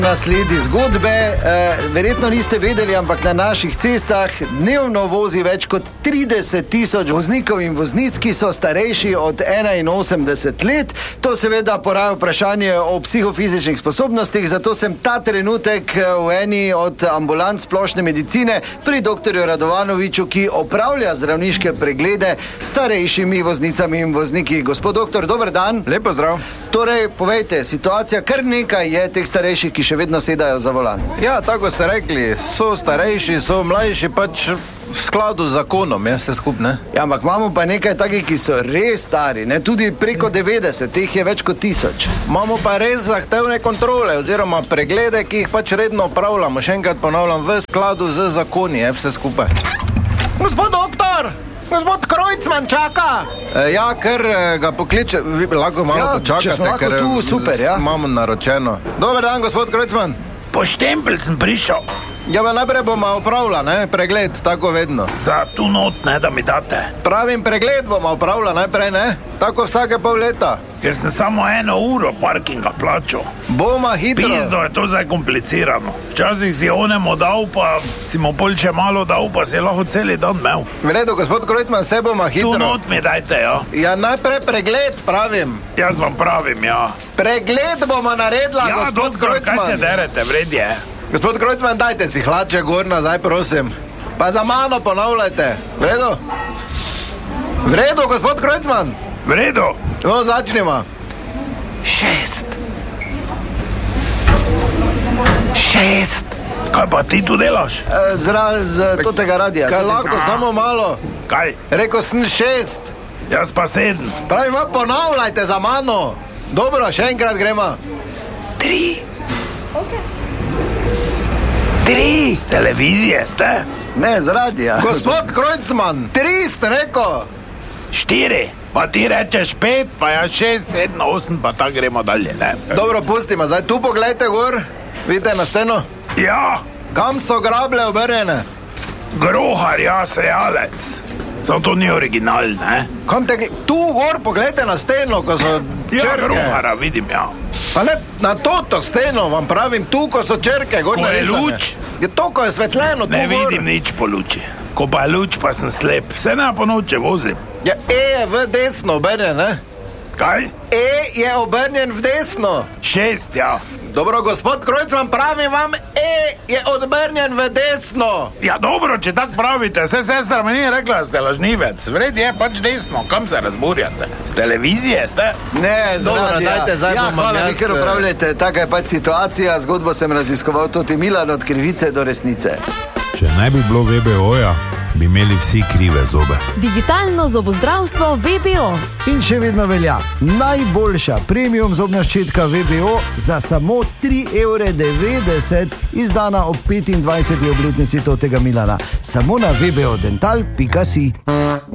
Nasledi zgodbe, verjetno niste vedeli, ampak na naših cestah dnevno vozi več kot 30.000 voznikov in voznic, ki so starejši od 81 let. To seveda poraja vprašanje o psihofizičnih sposobnostih, zato sem ta trenutek v eni od ambulant splošne medicine pri doktorju Radovanoviču, ki opravlja zdravniške preglede starejšimi voznicami in vozniki. Gospod doktor, dober dan. Lepo zdrav. Torej, povejte, situacija, kar nekaj je teh starejših, ki še vedno sedajo za volan. Ja, tako ste rekli, so starejši, so mlajši, pač v skladu z zakonom, je vse skupne. Ja, ampak imamo pa nekaj takih, ki so res stari, ne? Tudi preko 90, teh je več kot 1000. Imamo pa res zahtevne kontrole oziroma preglede, ki jih pač redno opravljamo. Še enkrat ponavljam, v skladu z zakoni je vse skupaj. Gospod doktor! Gospod Krojcman čaka! Ja, ker ga pokliče, vi lahko malo počakate, če smo lahko tu, super, ja. Imamo naročeno. Dober dan, gospod Krojcman. Po štempelj sem prišel. Ja, pa najprej bomo opravila, ne, pregled, tako vedno. Za tu not, ne, da mi date. Pravim, pregled bomo opravila najprej, ne, tako vsake pol leta. Ker sem samo 1 uro parkinga plačal. Bomo hitro. Pizdo je to zdaj komplicirano. Včasih si onemu dal, pa si mu pol če malo dal, pa si lahko celi dan imel. V redu, gospod Krojcman, se bomo hitro. Tu not mi dajte, ja. Ja, najprej pregled, pravim. Jaz vam pravim, ja. Pregled bomo naredila, Ja, gospod doktor, Krojcman. kaj se derete, vred je. Gospod Krojcman, dajte si hlače gor nazaj, prosim. Pa za mano ponavljajte. V redu? V redu, gospod Krojcman. V redu. No, začnimo. 6. Kaj pa ti tu delaš? Z totega radija. Kaj lahko, samo malo. Kaj? Rekel sem 6. Jaz pa 7. Pravim, ponavljajte za mano. Dobro, še enkrat gremo. 3. Z televizije ste? Ne, z radija. Gospod Krojcman, 3 ste rekel. 4. Pa ti rečeš 5, pa ja 6, 7, 8, pa tako gremo dalje, ne? Dobro, pustimo, zdaj tu pogledajte gor. Vidite na steno? Ja, Kam so grable obrnjene? grohar, ja, sejalec. Samo to ni original, ne? Kam te tu gor pogledajte na steno, ko so Ja, črke. grohara, vidim, ja. Pa ne, na to steno vam pravim, tu, ko so črke, gor Ko je narisane. luč. Je to, ko je svetleno, tu Ne gor. vidim nič po luči. Ko pa je luč, pa sem slep. Se ne po noče vozim. Ja, je v desno obrnjen, ne? Kaj? Je obrnjen v desno. 6, ja. Dobro, gospod Krojcman, pravim vam, je obrnjen v desno. Ja, dobro, če tako pravite. Se sestra mi ni rekla, da ste lažnivec. Vred je pač desno. Kam se razburjate? Z televizije ste? Ne, z Dobro, radija. dajte, zdaj ja, bom hvala, jaz, vi kar upravljate. Taka je pač situacija. Zgodbo sem raziskoval Toti Milan od krivice do resnice. Če ne bi bilo VBO-ja, bi imeli vsi krive zobe. Digitalno zobozdravstvo VBO. In še vedno velja najboljša premium zobna ščetka VBO za samo 3,90 €, izdana ob 25. obletnici Totega Milana. Samo na vbodental.si.